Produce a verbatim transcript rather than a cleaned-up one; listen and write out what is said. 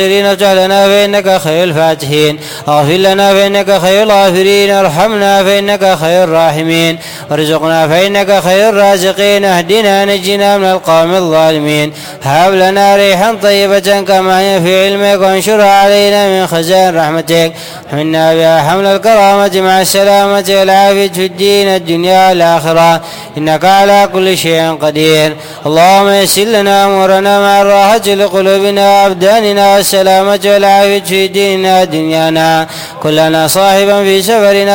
افتح لنا فإنك خير الفاتحين، اغفر لنا فإنك خير الغافرين، ارحمنا فإنك خير الراحمين، وارزقنا فإنك خير الرازقين، اهدنا نجنا من القوم الظالمين، هب لنا ريحا طيبة كما هي في علمك، وانشرها علينا من خزائن رحمتك، حملنا بها حمل الكرامة مع السلامة والعافية في الدين الدنيا والآخرة، إنك على كل شيء قدير. اللهم يسر لنا أمورنا مع الراحة لقلوبنا وأبداننا والسلامة والعافية في ديننا ودنيانا، كلنا صاحبا في سفرنا